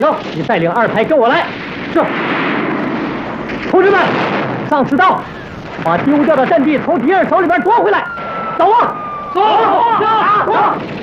行，你带领二排跟我来。是。同志们，上刺刀，把丢掉的阵地从敌人手里面夺回来。走啊！走！